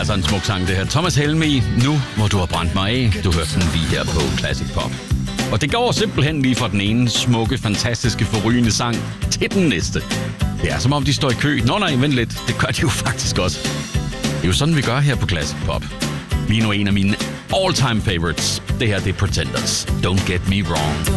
altså en smuk sang, det her. Thomas Helmig, Nu hvor du har brændt mig af. Du hørte den lige her på Classic Pop. Og det går simpelthen lige fra den ene smukke, fantastiske, forrygende sang til den næste. Det er som om, de står i kø. Nå nej, vent lidt. Det gør de jo faktisk også. Det er jo sådan, vi gør her på Classic Pop. Lige nu en af mine all-time favorites. Det her, det er Pretenders. Don't Get Me Wrong.